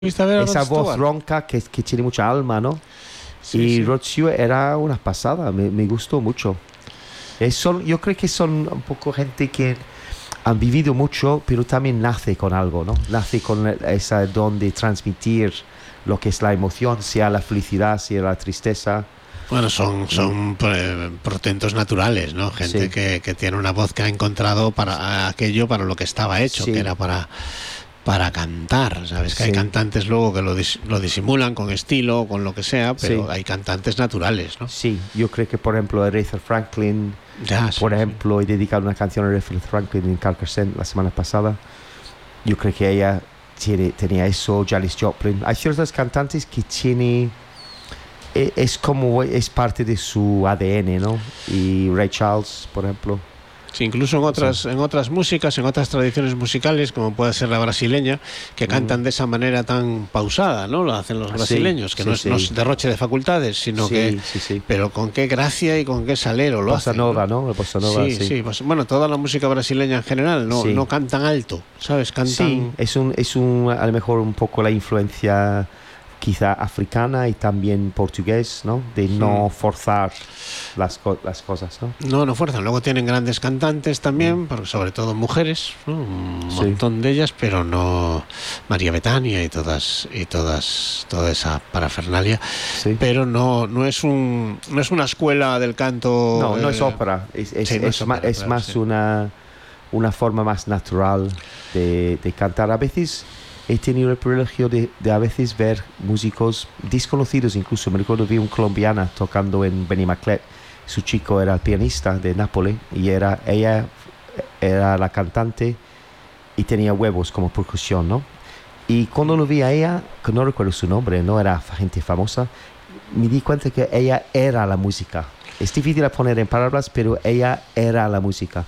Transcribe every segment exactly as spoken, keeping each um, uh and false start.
¿Viste a ver a esa Rod voz Stewart? ronca que, que tiene mucha alma, ¿no? Sí, y sí. Rod Stewart era una pasada, me, me gustó mucho. Es son, yo creo que son un poco gente que han vivido mucho, pero también nace con algo, ¿no? Nace con ese don de transmitir lo que es la emoción, sea la felicidad, sea la tristeza. Bueno, son, son eh, portentos naturales, ¿no? Gente Sí. que, que tiene una voz que ha encontrado para aquello para lo que estaba hecho, Sí. que era para, para cantar. Sabes que hay Sí. cantantes luego que lo, dis, lo disimulan con estilo, con lo que sea, pero Sí. hay cantantes naturales, ¿no? Sí, yo creo que, por ejemplo, Aretha Franklin, Ya, sí, por sí. ejemplo, he dedicado una canción a Aretha Franklin en Carcassonne la semana pasada. Yo creo que ella tiene, tenía eso, Janis Joplin. Hay ciertos cantantes que tiene, e- es como, es parte de su A D N, ¿no? Y Ray Charles, por ejemplo. Sí, incluso en otras, en otras músicas, en otras tradiciones musicales, como puede ser la brasileña, que cantan Mm. de esa manera tan pausada, ¿no? Lo hacen los Sí, brasileños, que sí, no, es, no sí. es derroche de facultades, sino Sí, que, sí, sí. pero con qué gracia y con qué salero lo Bossa hacen, Nova, ¿no? ¿no? La Bossa Nova, Sí, sí. sí, pues, bueno, toda la música brasileña en general no, Sí. no cantan alto, ¿sabes? Sí, Cantan. es un, es un, a lo mejor un poco la influencia quizá africana y también portugués, ¿no? De no forzar las, co- las cosas, ¿no? No, no fuerzan. Luego tienen grandes cantantes también, pero sobre todo mujeres, ¿no? Un Sí. montón de ellas, pero no María Bethania y todas y todas toda esa parafernalia. Sí. Pero no no es un no es una escuela del canto. No, no es eh, ópera, es, es, sí, no es es ma- ópera, es claro, más sí. una, una forma más natural de, de cantar. A veces he tenido el privilegio de, de a veces ver músicos desconocidos, incluso me recuerdo vi un colombiana tocando en Benimaclet. Su chico era el pianista de Nápoles y era, ella era la cantante y tenía huevos como percusión, ¿no? Y cuando lo vi a ella, que no recuerdo su nombre, no era gente famosa, me di cuenta que ella era la música. Es difícil de poner en palabras, pero ella era la música.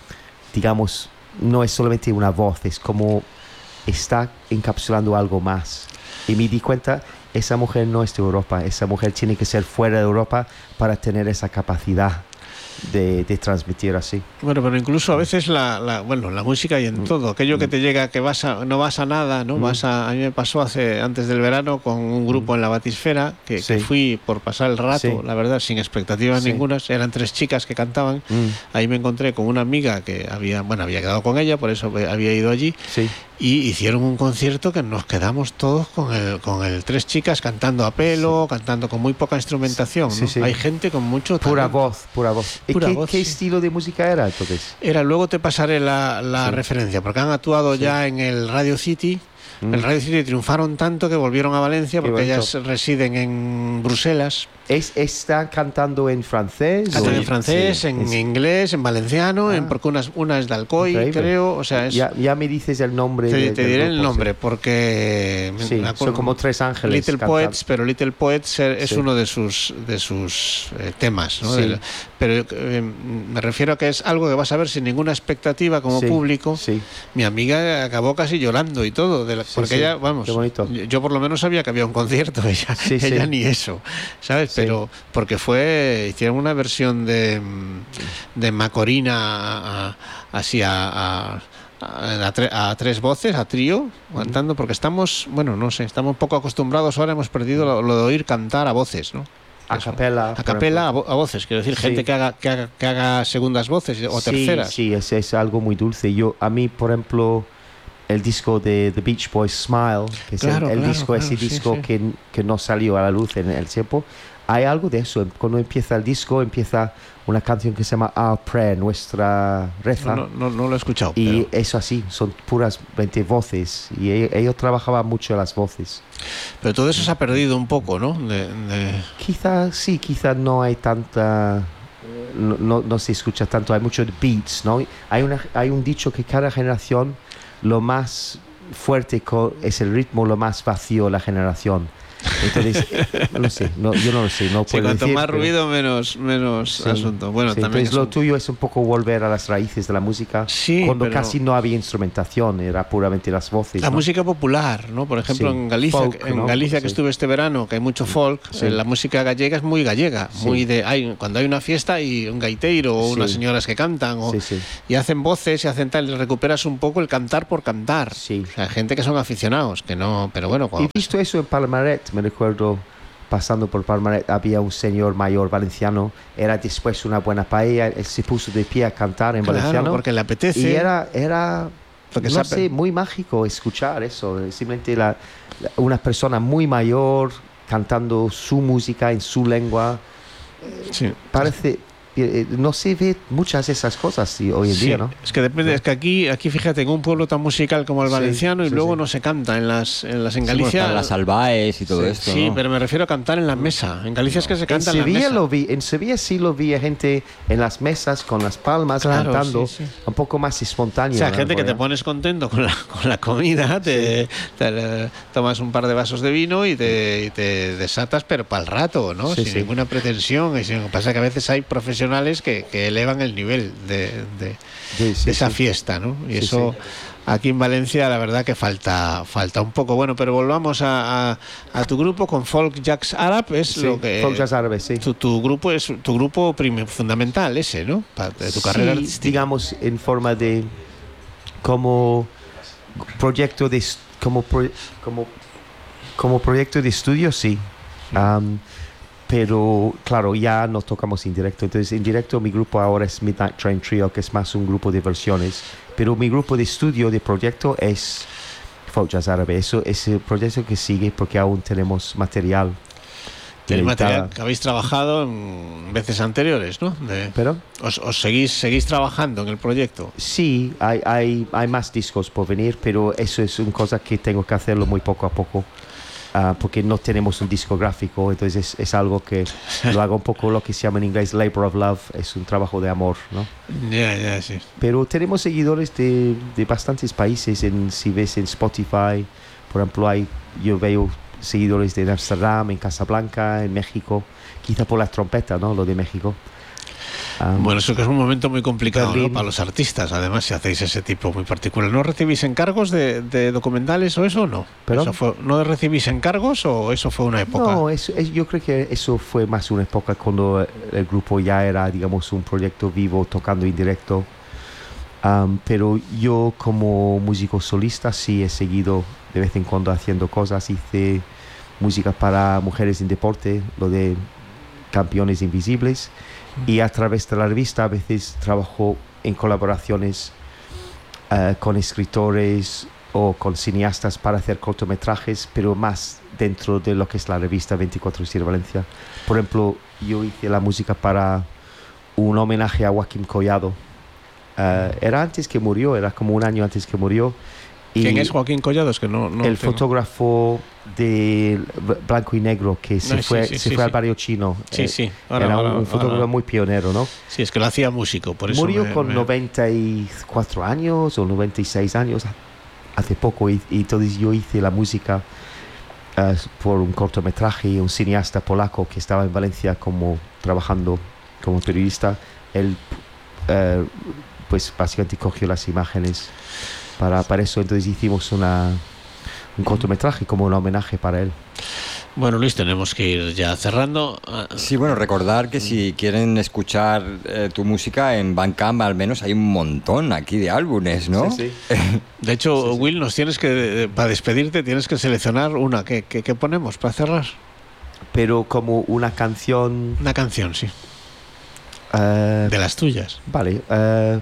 Digamos, no es solamente una voz, es como está encapsulando algo más. Y me di cuenta, esa mujer no es de Europa, esa mujer tiene que ser fuera de Europa para tener esa capacidad de, de transmitir así. Bueno, pero incluso a veces la, la bueno, la música y en todo, aquello que te llega que vas a, no vas a nada, ¿no? Mm. Vas a, a mí me pasó hace antes del verano con un grupo en la Batisfera que, que Sí. fui por pasar el rato, Sí. la verdad, sin expectativas Sí. ninguna. Eran tres chicas que cantaban. Mm, Ahí me encontré con una amiga que había, bueno, había quedado con ella, por eso había ido allí. sí. Y hicieron un concierto que nos quedamos todos con el, con el tres chicas cantando a pelo, cantando con muy poca instrumentación, Sí, ¿no? sí. Hay gente con mucho Pura talento. voz, pura voz. ¿Y Pura qué, voz, qué sí. estilo de música era entonces? Era, luego te pasaré la, la Sí. referencia, porque han actuado Sí. ya en el Radio City. Mm. El Radio City triunfaron tanto que volvieron a Valencia Qué porque bonito. ellas residen en Bruselas. ¿Es, ¿Está cantando en francés? Cantan o- en francés, Sí, en es- inglés, en valenciano, Ah. en, porque una, es- una es de Alcoy, Increíble. creo. O sea, es, ya, ya me dices el nombre. te, de- te del diré grupo, el nombre porque me Sí, acuerdo- son como tres ángeles. Little cantando. Poets, pero Little Poets es Sí. uno de sus de sus eh, temas, ¿no? Sí. Del- pero eh, me refiero a que es algo que vas a ver sin ninguna expectativa como Sí, público. Sí. Mi amiga acabó casi llorando y todo, de la- Sí, porque sí. ella, vamos, Qué bonito. yo por lo menos sabía que había un concierto, ella, Sí, sí. ella ni eso, ¿sabes? Sí. Pero porque fue, hicieron una versión de, mm, de Macorina a- a- así a, a- a- a tre- a tres voces, a trío, cantando, porque estamos, bueno, no sé, estamos un poco acostumbrados ahora, hemos perdido lo, lo de oír cantar a voces, ¿no? A Eso. capela. A por capela, a, ejemplo. vo- a voces, quiero decir, Sí. gente que haga, que haga, que haga segundas voces o Sí, terceras. sí, es, es algo muy dulce. Yo, a mí, por ejemplo, el disco de The Beach Boys, Smile, que es el- Claro, el, claro, disco, claro, ese sí, disco sí. Que, que no salió a la luz en el tiempo, hay algo de eso. Cuando empieza el disco, empieza una canción que se llama Our Prayer, nuestra reza. No, no, no lo he escuchado. Y pero- eso así, son puras veinte voces. Y ellos, ellos trabajaban mucho las voces. Pero todo eso se ha perdido un poco, ¿no? De, de- Quizás sí, quizás no hay tanta. No, no, no se escucha tanto, hay muchos beats, ¿no? Hay, una, hay un dicho que cada generación, lo más fuerte co- es el ritmo, lo más vacío la generación. Entonces, eh, no lo sé, no, yo no lo sé, no Sí, puedo cuanto decir, más pero- ruido, menos, menos Sí, asunto. Bueno, sí, también entonces es lo un- tuyo es un poco volver a las raíces de la música, Sí, cuando pero- casi no había instrumentación, era puramente las voces. la ¿no? música popular, ¿no? Por ejemplo, Sí, en Galicia, folk, en ¿no? Galicia que Sí. estuve este verano, que hay mucho folk, Sí. eh, la música gallega es muy gallega, Sí. muy de hay cuando hay una fiesta y un gaiteiro o Sí. unas señoras que cantan o, Sí, sí. y hacen voces y hacen tal, y recuperas un poco el cantar por cantar. Sí. O sea, gente que son aficionados, que no, pero bueno, He cuando- visto eso en Palmaret, me recuerdo pasando por Palmaret, había un señor mayor valenciano, era después una buena paella, él se puso de pie a cantar en claro, valenciano porque le apetece. y era, era Porque no sabe- sé, muy mágico escuchar eso, simplemente la, la- una persona muy mayor cantando su música en su lengua, Sí. parece, eh, no se ve muchas de esas cosas sí, hoy en Sí, día, ¿no? es que depende, es que aquí, aquí fíjate, en un pueblo tan musical como el Sí, valenciano y sí, luego sí. no se canta en las en las en Sí, bueno, Galicia. están las albaes y todo Sí, esto, Sí, ¿no? pero me refiero a cantar en la mesa. En Galicia es que se En canta en, la Sevilla mesa. lo vi, en Sevilla sí lo vi a gente en las mesas con las palmas Claro, cantando, sí, sí. un poco más espontáneo. O sea, ¿no? gente que te Porque- pones contento con la, con la comida, te, te, eh, tomas un par de vasos de vino y te, y te desatas, pero para el rato, ¿no? Sí, sin sí. ninguna pretensión. Y sin- Lo que pasa es que a veces hay profesionales que, que elevan el nivel de, de- Sí, sí, de esa sí. fiesta, ¿no? Y Sí, eso sí. aquí en Valencia, la verdad que falta, falta un poco. Bueno, pero volvamos a, a- a tu grupo con Folk Jazz Arab, es Sí, lo que. folk jazz árabe, sí. Tu, tu grupo es tu grupo prim- fundamental, ese, ¿no? Para de tu carrera Sí, artística. digamos en forma de como proyecto de est- como pro- como como proyecto de estudio, sí. Am, pero claro, ya no tocamos en directo. Entonces, en directo mi grupo ahora es Midnight Train Trio, que es más un grupo de versiones. Pero mi grupo de estudio, de proyecto, es Folk Jazz Árabe. Eso es el proyecto que sigue porque aún tenemos material. El editada. material que habéis trabajado en veces anteriores, ¿no? De- ¿Pero? os, os seguís, seguís trabajando en el proyecto. Sí, hay, hay, hay más discos por venir, pero eso es una cosa que tengo que hacerlo muy poco a poco. ah, porque no tenemos un discográfico, entonces es, es algo que lo hago un poco lo que se llama en inglés labor of love, es un trabajo de amor, ¿no? Ya, ya, sí. Pero tenemos seguidores de, de bastantes países, en, si ves en Spotify, por ejemplo, hay, yo veo seguidores de Amsterdam, en Casablanca, en México, quizá por la trompeta, ¿no? Lo de México. Ah, Bueno, eso que es un momento muy complicado, ¿no? Berlín. Para los artistas, además, si hacéis ese tipo muy particular. ¿No recibís encargos de, de documentales o eso o no? ¿Perdón? ¿Eso fue, ¿No recibís encargos o eso fue una época? No, eso, es- yo creo que eso fue más una época cuando el grupo ya era, digamos, un proyecto vivo, tocando en directo. Am, pero yo como músico solista sí he seguido de vez en cuando haciendo cosas. Hice música para mujeres en deporte, lo de Campeones Invisibles. Y a través de la revista a veces trabajo en colaboraciones eh, con escritores o con cineastas para hacer cortometrajes, pero más dentro de lo que es la revista veinticuatro siete Valencia. Por ejemplo, yo hice la música para un homenaje a Joaquín Collado. Eh, era antes que murió, era como un año antes que murió. Y ¿Quién es Joaquín Collados? Que no, no el tengo- fotógrafo de b- blanco y negro que se No, sí, fue, sí, se sí, fue al sí. barrio chino. Sí, Eh, sí. Ahora, era un, ahora, un fotógrafo ahora. muy pionero, ¿no? Sí, es que lo hacía músico, por eso. Murió me- con me- noventa y cuatro años o noventa y seis años hace poco y, y entonces yo hice la música eh, por un cortometraje, un cineasta polaco que estaba en Valencia como trabajando como periodista. Él eh, pues básicamente cogió las imágenes para, para eso, entonces hicimos una, un cortometraje como un homenaje para él. Bueno, Luis, tenemos que ir ya cerrando. Ah, Sí, bueno, recordar que si quieren escuchar eh, tu música en Bandcamp, al menos hay un montón aquí de álbumes, ¿no? Sí, sí. De hecho, Will, nos tienes que, para despedirte, tienes que seleccionar una. ¿Qué, qué, qué ponemos para cerrar? Pero como una canción... Una canción, sí. eh, De las tuyas. Vale, eh,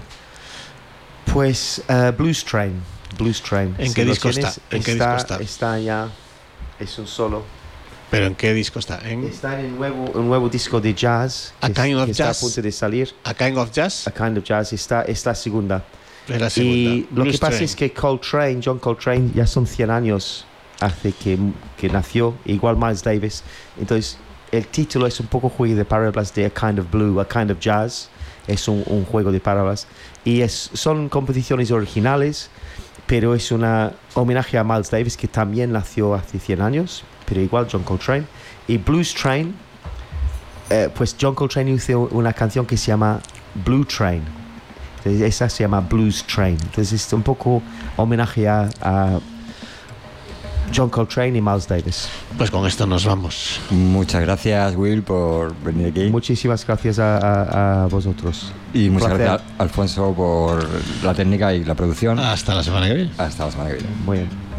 pues eh, Blues Train. Blues Train. ¿En Si qué lo disco tienes, está? ¿En qué disco está? Está ya, es un solo. ¿Pero en qué disco está? ¿En Está en el nuevo, un nuevo disco de jazz A que, Kind of que está Jazz. a punto de salir. A Kind of Jazz? A Kind of Jazz está, es la segunda. Es la segunda. Y lo Blues que pasa Train. es que Coltrane, John Coltrane, ya son cien años hace que, que nació, igual Miles Davis. Entonces, el título es un poco juego de palabras de A Kind of Blue, A Kind of Jazz. Es un, un juego de palabras. Y es, son composiciones originales, pero es un homenaje a Miles Davis, que también nació hace cien años, pero igual John Coltrane. Y Blues Train, eh, pues John Coltrane hizo una canción que se llama Blue Train. Entonces, esa se llama Blues Train. Entonces es un poco homenaje a, a John Coltrane y Miles Davis. Pues con esto nos vamos. Muchas gracias, Will, por venir aquí. Muchísimas gracias a, a, a vosotros. Y muchas Placer. gracias, Alfonso, por la técnica y la producción. Hasta la semana que viene. Hasta la semana que viene. Muy bien.